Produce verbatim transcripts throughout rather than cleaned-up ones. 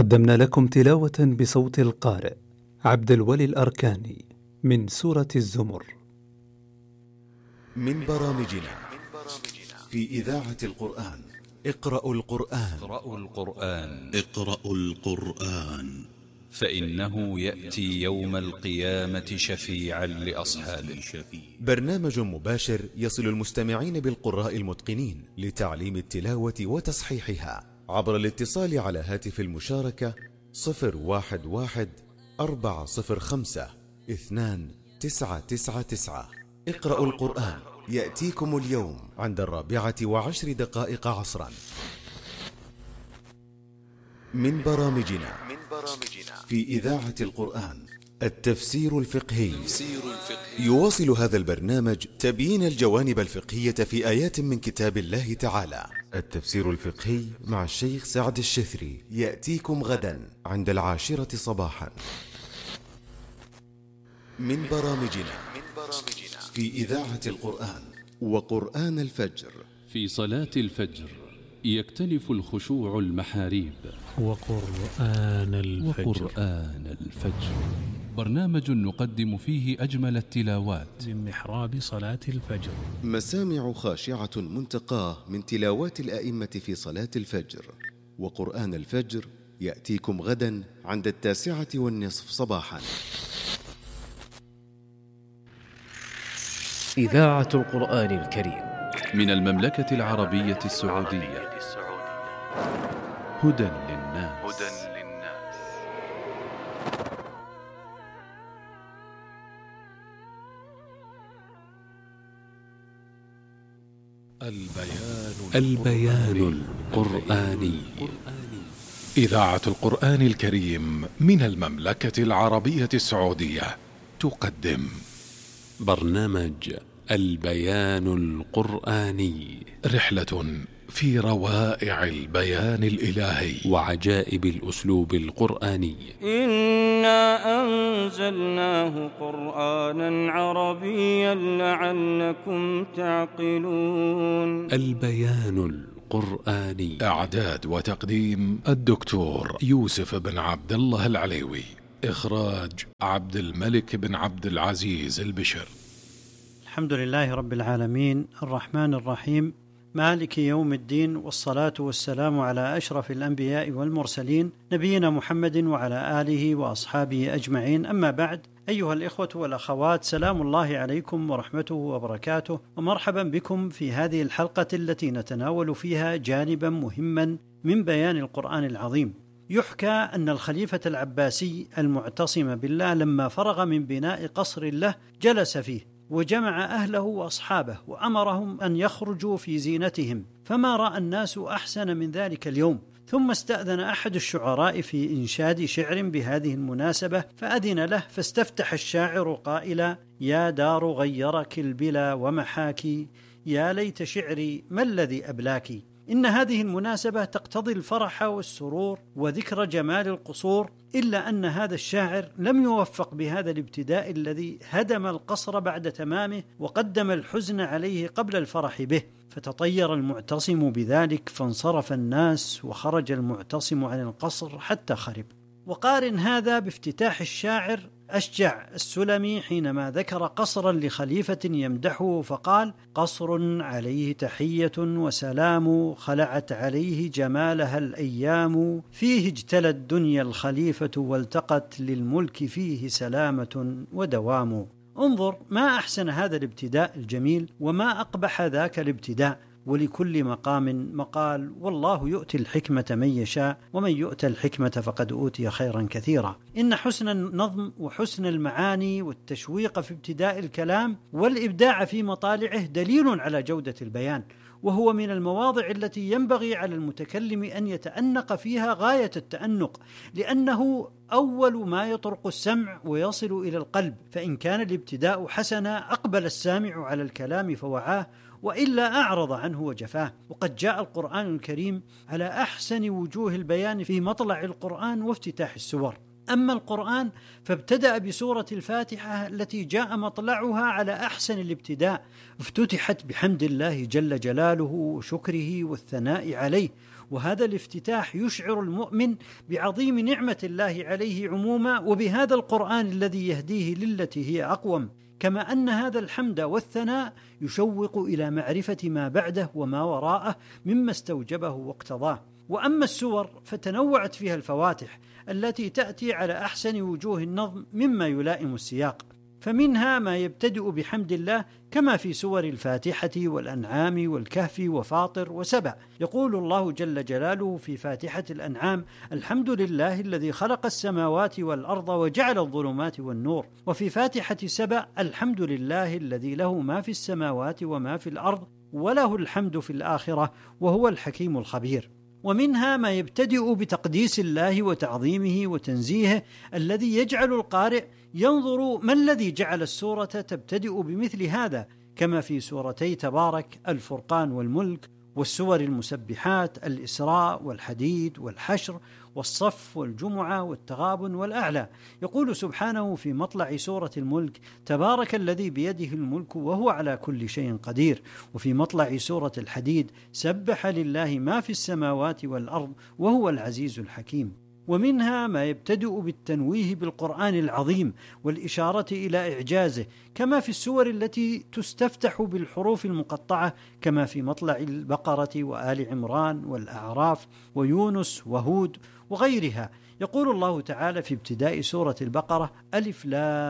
قدمنا لكم تلاوة بصوت القارئ عبد الولي الأركاني من سورة الزمر. من برامجنا في إذاعة القرآن. اقرأوا القرآن. اقرأوا القرآن. اقرأوا القرآن فإنه يأتي يوم القيامة شفيعا لأصحابه. برنامج مباشر يصل المستمعين بالقراء المتقنين لتعليم التلاوة وتصحيحها عبر الاتصال على هاتف المشاركة صفر واحد واحد أربعة صفر خمسة اثنان تسعة تسعة تسعة. اقرأوا القرآن يأتيكم اليوم عند الرابعة وعشر دقائق عصرا. من برامجنا في إذاعة القرآن التفسير الفقهي. يواصل هذا البرنامج تبيين الجوانب الفقهية في آيات من كتاب الله تعالى. التفسير الفقهي مع الشيخ سعد الشثري يأتيكم غدا عند العاشرة صباحا. من برامجنا في إذاعة القرآن وقرآن الفجر. في صلاة الفجر يكتنف الخشوع المحاريب. وقرآن الفجر. وقرآن الفجر برنامج نقدم فيه أجمل التلاوات من محراب صلاة الفجر. مسامع خاشعة منتقاه من تلاوات الآئمة في صلاة الفجر. وقرآن الفجر يأتيكم غدا عند التاسعة والنصف صباحا. إذاعة القرآن الكريم من المملكة العربية السعودية. هدى للناس. البيان البيان القرآني. إذاعة القرآن الكريم من المملكة العربية السعودية تقدم برنامج البيان القرآني، رحلة في روائع البيان الإلهي وعجائب الأسلوب القرآني. إنا أنزلناه قرآنا عربيا لعلكم تعقلون. البيان القرآني. إعداد وتقديم الدكتور يوسف بن عبد الله العليوي. إخراج عبد الملك بن عبد العزيز البشر. الحمد لله رب العالمين الرحمن الرحيم مالك يوم الدين، والصلاة والسلام على أشرف الأنبياء والمرسلين نبينا محمد وعلى آله وأصحابه أجمعين. أما بعد، أيها الإخوة والأخوات، سلام الله عليكم ورحمته وبركاته، ومرحبا بكم في هذه الحلقة التي نتناول فيها جانبا مهما من بيان القرآن العظيم. يحكى أن الخليفة العباسي المعتصم بالله لما فرغ من بناء قصر له جلس فيه وجمع أهله وأصحابه وأمرهم أن يخرجوا في زينتهم، فما رأى الناس أحسن من ذلك اليوم. ثم استأذن أحد الشعراء في إنشاد شعر بهذه المناسبة فأذن له، فاستفتح الشاعر قائلا: يا دار غيرك البلا ومحاكي، يا ليت شعري ما الذي أبلاكي. إن هذه المناسبة تقتضي الفرح والسرور وذكر جمال القصور، إلا أن هذا الشاعر لم يوفق بهذا الابتداء الذي هدم القصر بعد تمامه وقدم الحزن عليه قبل الفرح به، فتطير المعتصم بذلك فانصرف الناس وخرج المعتصم عن القصر حتى خرب. وقارن هذا بافتتاح الشاعر أشجع السلمي حينما ذكر قصرا لخليفة يمدحه فقال: قصر عليه تحية وسلام، خلعت عليه جمالها الأيام، فيه اجتلت دنيا الخليفة والتقت للملك فيه سلامة ودوام. انظر ما أحسن هذا الابتداء الجميل، وما أقبح ذاك الابتداء. ولكل مقام مقال، والله يؤتي الحكمة من يشاء، ومن يؤتى الحكمة فقد أوتي خيرا كثيرا. إن حسن النظم وحسن المعاني والتشويق في ابتداء الكلام والإبداع في مطالعه دليل على جودة البيان، وهو من المواضع التي ينبغي على المتكلم أن يتأنق فيها غاية التأنق، لأنه أول ما يطرق السمع ويصل إلى القلب. فإن كان الابتداء حسنا أقبل السامع على الكلام فوعاه، وإلا أعرض عنه وجفاه. وقد جاء القرآن الكريم على أحسن وجوه البيان في مطلع القرآن وافتتاح السور. أما القرآن فابتدأ بسورة الفاتحة التي جاء مطلعها على أحسن الابتداء، افتتحت بحمد الله جل جلاله وشكره والثناء عليه، وهذا الافتتاح يشعر المؤمن بعظيم نعمة الله عليه عموما وبهذا القرآن الذي يهديه للتي هي أقوم، كما أن هذا الحمد والثناء يشوق إلى معرفة ما بعده وما وراءه مما استوجبه واقتضاه. وأما السور فتنوعت فيها الفواتح التي تأتي على أحسن وجوه النظم مما يلائم السياق، فمنها ما يبتدئ بحمد الله كما في سور الفاتحة والأنعام والكهف وفاطر وسبع. يقول الله جل جلاله في فاتحة الأنعام: الحمد لله الذي خلق السماوات والأرض وجعل الظلمات والنور. وفي فاتحة سبع: الحمد لله الذي له ما في السماوات وما في الأرض وله الحمد في الآخرة وهو الحكيم الخبير. ومنها ما يبتدئ بتقديس الله وتعظيمه وتنزيهه الذي يجعل القارئ ينظر ما الذي جعل السورة تبتدئ بمثل هذا، كما في سورتي تبارك، الفرقان والملك، والسور المسبحات، الإسراء والحديد والحشر والصف والجمعة والتغابن والأعلى. يقول سبحانه في مطلع سورة الملك: تبارك الذي بيده الملك وهو على كل شيء قدير. وفي مطلع سورة الحديد: سبح لله ما في السماوات والأرض وهو العزيز الحكيم. ومنها ما يبتدئ بالتنويه بالقرآن العظيم والإشارة إلى إعجازه، كما في السور التي تستفتح بالحروف المقطعة، كما في مطلع البقرة وآل عمران والأعراف ويونس وهود وغيرها. يقول الله تعالى في ابتداء سورة البقرة: ألف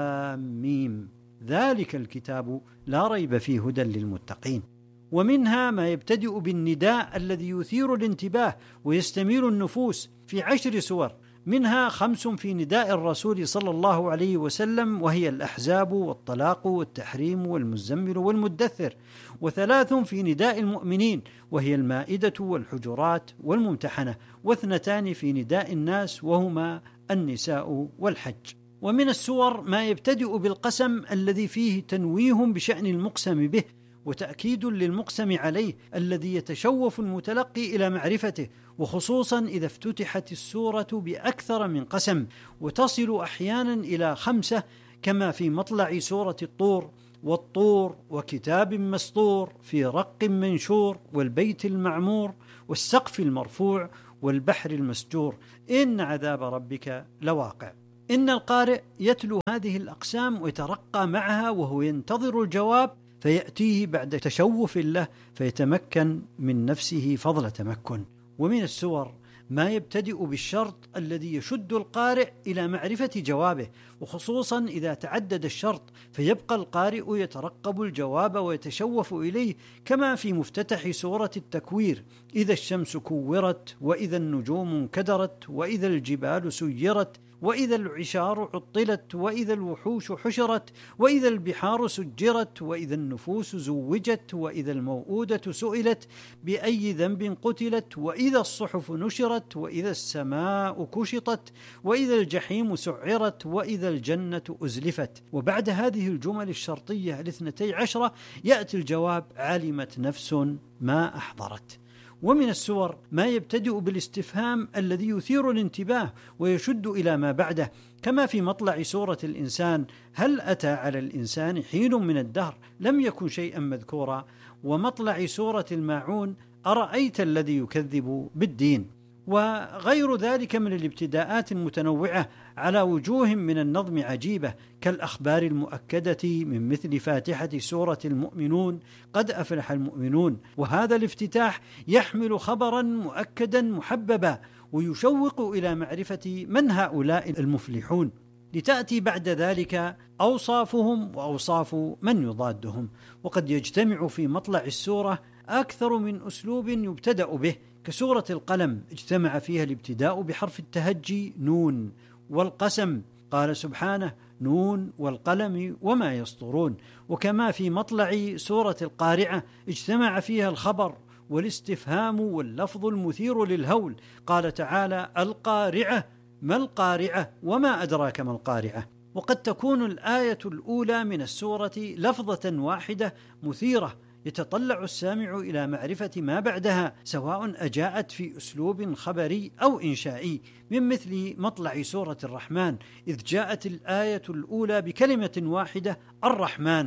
لام ميم ذلك الكتاب لا ريب فيه هدى للمتقين. ومنها ما يبتدئ بالنداء الذي يثير الانتباه ويستميل النفوس في عشر سور، منها خمس في نداء الرسول صلى الله عليه وسلم وهي الأحزاب والطلاق والتحريم والمزمل والمدثر، وثلاث في نداء المؤمنين وهي المائدة والحجرات والممتحنة، واثنتان في نداء الناس وهما النساء والحج. ومن السور ما يبتدئ بالقسم الذي فيه تنويه بشأن المقسم به وتأكيد للمقسم عليه الذي يتشوف المتلقي إلى معرفته، وخصوصا إذا افتتحت السورة بأكثر من قسم وتصل أحيانا إلى خمسة، كما في مطلع سورة الطور: والطور وكتاب مسطور في رق منشور والبيت المعمور والسقف المرفوع والبحر المسجور إن عذاب ربك لواقع. إن القارئ يتلو هذه الأقسام ويترقى معها وهو ينتظر الجواب، فيأتيه بعد تشوف له فيتمكن من نفسه فضل تمكن. ومن السور ما يبتدئ بالشرط الذي يشد القارئ إلى معرفة جوابه، وخصوصا إذا تعدد الشرط، فيبقى القارئ يترقب الجواب ويتشوف إليه، كما في مفتتح سورة التكوير: إذا الشمس كورت وإذا النجوم انكدرت وإذا الجبال سيرت وإذا العشار عطلت وإذا الوحوش حشرت وإذا البحار سجرت وإذا النفوس زوجت وإذا الموءودة سئلت بأي ذنب قتلت وإذا الصحف نشرت وإذا السماء كشطت وإذا الجحيم سعرت وإذا الجنة أزلفت. وبعد هذه الجمل الشرطية الاثنتي عشرة يأتي الجواب: علمت نفس ما أحضرت. ومن السور ما يبتدئ بالاستفهام الذي يثير الانتباه ويشد إلى ما بعده، كما في مطلع سورة الإنسان: هل أتى على الإنسان حين من الدهر لم يكن شيئا مذكورا، ومطلع سورة الماعون: أرأيت الذي يكذب بالدين. وغير ذلك من الابتداءات المتنوعة على وجوه من النظم عجيبة، كالأخبار المؤكدة من مثل فاتحة سورة المؤمنون: قد أفلح المؤمنون. وهذا الافتتاح يحمل خبرا مؤكدا محببا ويشوق إلى معرفة من هؤلاء المفلحون، لتأتي بعد ذلك أوصافهم وأوصاف من يضادهم. وقد يجتمع في مطلع السورة أكثر من أسلوب يبتدأ به، كسورة القلم اجتمع فيها الابتداء بحرف التهجي نون، والقسم قال سبحانه: نون والقلم وما يسطرون. وكما في مطلع سورة القارعة اجتمع فيها الخبر والاستفهام واللفظ المثير للهول، قال تعالى: القارعة ما القارعة وما أدراك ما القارعة. وقد تكون الآية الأولى من السورة لفظة واحدة مثيرة يتطلع السامع إلى معرفة ما بعدها، سواء أجاءت في أسلوب خبري أو إنشائي، من مثل مطلع سورة الرحمن إذ جاءت الآية الأولى بكلمة واحدة: الرحمن،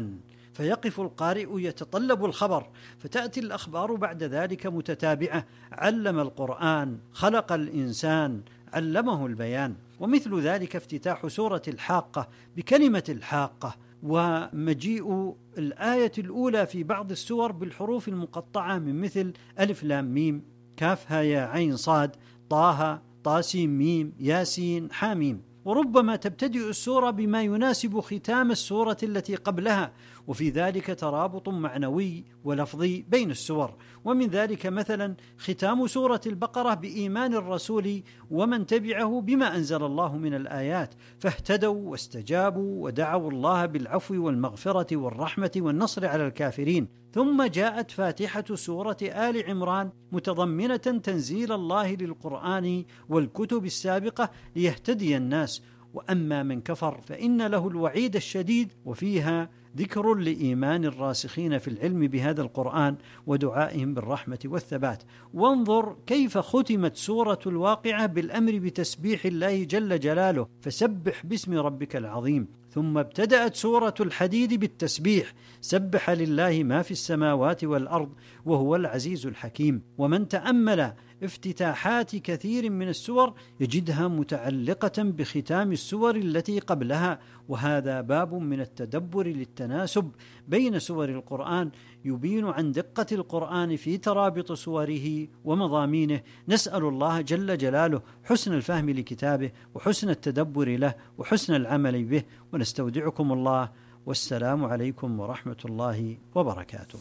فيقف القارئ يتطلب الخبر، فتأتي الأخبار بعد ذلك متتابعة. علم القرآن، خلق الإنسان، علمه البيان. ومثل ذلك افتتاح سورة الحاقة بكلمة الحاقة، ومجيء الآية الأولى في بعض السور بالحروف المقطعة من مثل ألف لام ميم، كاف ها يا عين صاد، طه طاسيم ميم ياسين حاميم. وربما تبتدئ السورة بما يناسب ختام السورة التي قبلها، وفي ذلك ترابط معنوي ولفظي بين السور. ومن ذلك مثلا ختام سورة البقرة بإيمان الرسول ومن تبعه بما أنزل الله من الآيات، فاهتدوا واستجابوا ودعوا الله بالعفو والمغفرة والرحمة والنصر على الكافرين. ثم جاءت فاتحة سورة آل عمران متضمنة تنزيل الله للقرآن والكتب السابقة ليهتدي الناس. وأما من كفر فإن له الوعيد الشديد، وفيها ذكر لإيمان الراسخين في العلم بهذا القرآن ودعائهم بالرحمة والثبات. وانظر كيف ختمت سورة الواقعة بالأمر بتسبيح الله جل جلاله، فسبح باسم ربك العظيم. ثم ابتدأت سورة الحديد بالتسبيح، سبح لله ما في السماوات والأرض وهو العزيز الحكيم. ومن تأمل افتتاحات كثير من السور يجدها متعلقة بختام السور التي قبلها، وهذا باب من التدبر للتناسب بين سور القرآن يبين عن دقة القرآن في ترابط سوره ومضامينه. نسأل الله جل جلاله حسن الفهم لكتابه وحسن التدبر له وحسن العمل به، ونستودعكم الله، والسلام عليكم ورحمة الله وبركاته.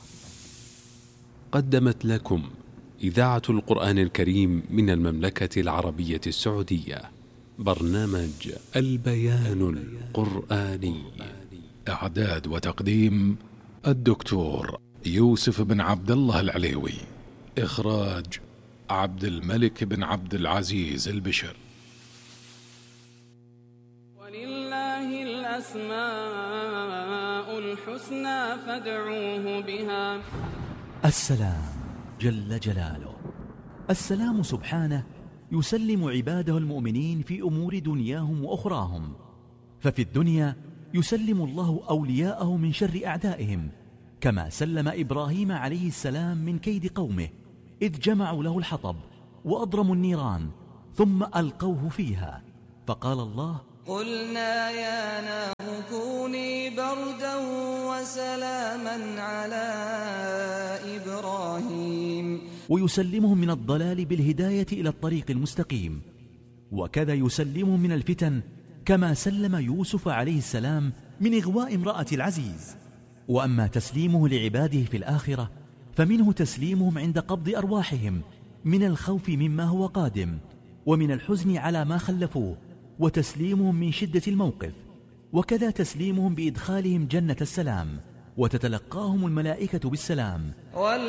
قدمت لكم إذاعة القرآن الكريم من المملكة العربية السعودية برنامج البيان القرآني. إعداد وتقديم الدكتور يوسف بن عبد الله العليوي. إخراج عبد الملك بن عبد العزيز البشر. ولله الأسماء الحسنى فادعوه بها. السلام جل جلاله، السلام سبحانه يسلم عباده المؤمنين في أمور دنياهم وأخراهم. ففي الدنيا يسلم الله أولياءه من شر أعدائهم، كما سلم إبراهيم عليه السلام من كيد قومه إذ جمعوا له الحطب وأضرموا النيران ثم ألقوه فيها، فقال الله: قلنا يا نار كوني بردا وسلاما على إبراهيم. ويسلمهم من الضلال بالهداية إلى الطريق المستقيم. وكذا يسلمهم من الفتن كما سلم يوسف عليه السلام من إغواء امرأة العزيز. وأما تسليمه لعباده في الآخرة فمنه تسليمهم عند قبض أرواحهم من الخوف مما هو قادم، ومن الحزن على ما خلفوه، وتسليمهم من شدة الموقف. وكذا تسليمهم بإدخالهم جنة السلام، وتتلقاهم الملائكة بالسلام.